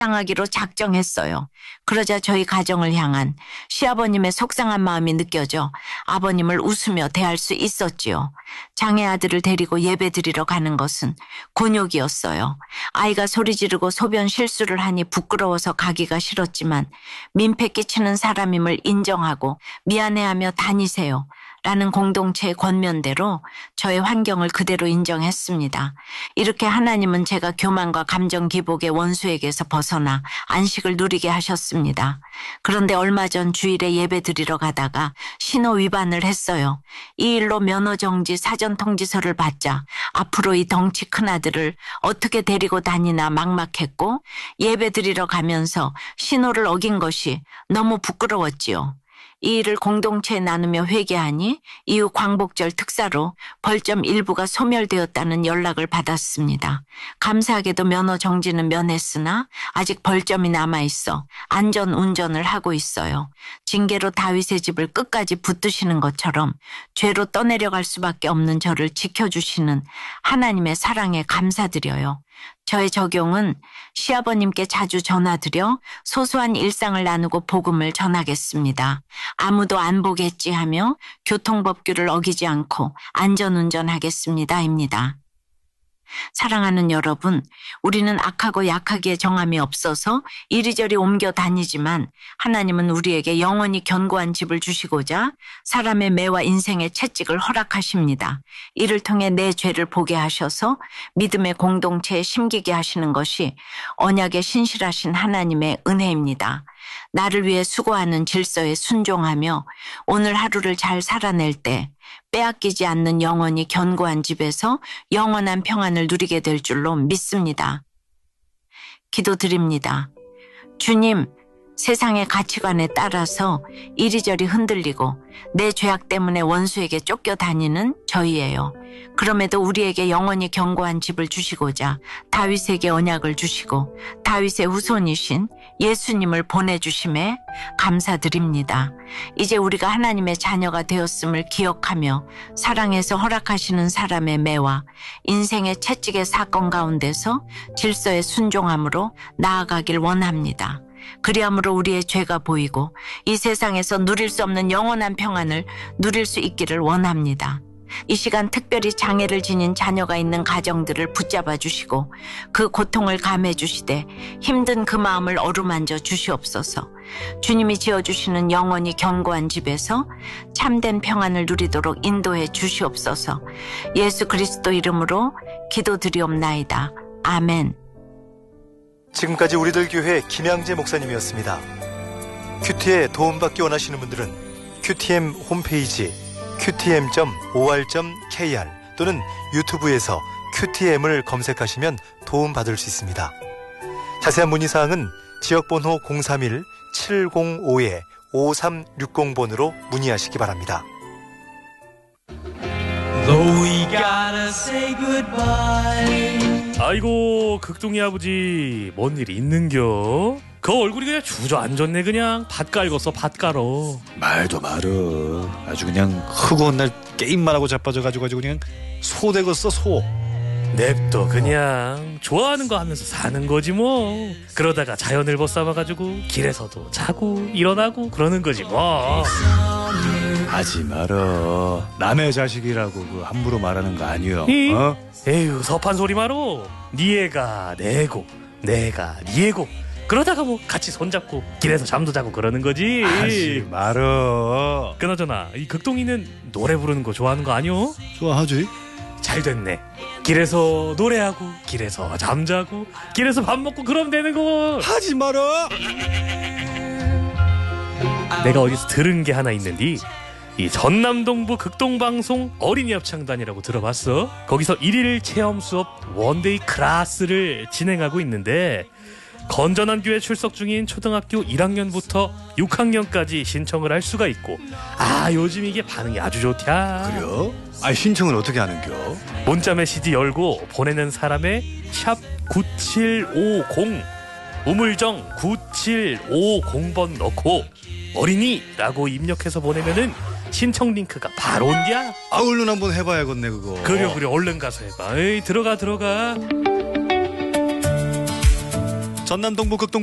당하기로 작정했어요. 그러자 저희 가정을 향한 시아버님의 속상한 마음이 느껴져 아버님을 웃으며 대할 수 있었지요. 장애 아들을 데리고 예배 드리러 가는 것은 곤욕이었어요. 아이가 소리 지르고 소변 실수를 하니 부끄러워서 가기가 싫었지만 민폐 끼치는 사람임을 인정하고 미안해하며 다니세요. 라는 공동체의 권면대로 저의 환경을 그대로 인정했습니다. 이렇게 하나님은 제가 교만과 감정 기복의 원수에게서 벗어나 안식을 누리게 하셨습니다. 그런데 얼마 전 주일에 예배 드리러 가다가 신호 위반을 했어요. 이 일로 면허 정지 사전 통지서를 받자 앞으로 이 덩치 큰 아들을 어떻게 데리고 다니나 막막했고 예배 드리러 가면서 신호를 어긴 것이 너무 부끄러웠지요. 이 일을 공동체에 나누며 회개하니 이후 광복절 특사로 벌점 일부가 소멸되었다는 연락을 받았습니다. 감사하게도 면허 정지는 면했으나 아직 벌점이 남아있어 안전 운전을 하고 있어요. 징계로 다윗의 집을 끝까지 붙드시는 것처럼 죄로 떠내려갈 수밖에 없는 저를 지켜주시는 하나님의 사랑에 감사드려요. 저의 적용은 시아버님께 자주 전화드려 소소한 일상을 나누고 복음을 전하겠습니다. 아무도 안 보겠지 하며 교통법규를 어기지 않고 안전운전하겠습니다입니다. 사랑하는 여러분, 우리는 악하고 약하기에 정함이 없어서 이리저리 옮겨 다니지만 하나님은 우리에게 영원히 견고한 집을 주시고자 사람의 매와 인생의 채찍을 허락하십니다. 이를 통해 내 죄를 보게 하셔서 믿음의 공동체에 심기게 하시는 것이 언약에 신실하신 하나님의 은혜입니다. 나를 위해 수고하는 질서에 순종하며 오늘 하루를 잘 살아낼 때 빼앗기지 않는 영원히 견고한 집에서 영원한 평안을 누리게 될 줄로 믿습니다. 기도드립니다. 주님, 세상의 가치관에 따라서 이리저리 흔들리고 내 죄악 때문에 원수에게 쫓겨다니는 저희예요. 그럼에도 우리에게 영원히 견고한 집을 주시고자 다윗에게 언약을 주시고 다윗의 후손이신 예수님을 보내주심에 감사드립니다. 이제 우리가 하나님의 자녀가 되었음을 기억하며 사랑해서 허락하시는 사람의 매와 인생의 채찍의 사건 가운데서 질서에 순종함으로 나아가길 원합니다. 그리함으로 우리의 죄가 보이고 이 세상에서 누릴 수 없는 영원한 평안을 누릴 수 있기를 원합니다. 이 시간 특별히 장애를 지닌 자녀가 있는 가정들을 붙잡아 주시고 그 고통을 감해 주시되 힘든 그 마음을 어루만져 주시옵소서. 주님이 지어주시는 영원히 견고한 집에서 참된 평안을 누리도록 인도해 주시옵소서. 예수 그리스도 이름으로 기도드리옵나이다. 아멘. 지금까지 우리들 교회 김양재 목사님이었습니다. 큐티에 도움받기 원하시는 분들은 QTM 홈페이지 qtm.or.kr 또는 유튜브에서 QTM을 검색하시면 도움받을 수 있습니다. 자세한 문의사항은 지역번호 031-705-5360번으로 문의하시기 바랍니다. 아이고 극동이 아버지 뭔 일이 있는겨? 그 얼굴이 그냥 주저앉았네. 그냥 밭 깔궜어. 밭 깔어. 말도 말어. 아주 그냥 흐고온 날 게임만 하고 자빠져가지고 그냥 소 되겠어. 소. 냅둬. 그냥 좋아하는 거 하면서 사는 거지 뭐. 그러다가 자연을 벗삼아가지고 길에서도 자고 일어나고 그러는 거지 뭐. 하지 말어. 남의 자식이라고 그 함부로 말하는 거 아니여. 어? 에휴 섭한 소리 말어. 네 애가 내 애고 내가 네 애고 그러다가 뭐 같이 손잡고 길에서 잠도 자고 그러는 거지. 하지 말어. 그나저나 이 극동이는 노래 부르는 거 좋아하는 거 아니오? 좋아하지. 잘 됐네. 길에서 노래하고 길에서 잠자고 길에서 밥 먹고 그러면 되는 거. 하지 말어. 내가 어디서 들은 게 하나 있는데 이 전남동부 극동방송 어린이 합창단이라고 들어봤어? 거기서 1일 체험 수업 원데이 클래스를 진행하고 있는데 건전한 교회 출석 중인 초등학교 1학년부터 6학년까지 신청을 할 수가 있고 요즘 이게 반응이 아주 좋다. 그래요? 신청은 어떻게 하는겨? 문자 메시지 열고 보내는 사람의 샵 9750 우물정 9750번 넣고 어린이라고 입력해서 보내면은 신청 링크가 바로 온디야. 얼른 한번 해봐야겠네 그거. 그래 얼른 가서 해봐. 에이 들어가. 전남 동부 극동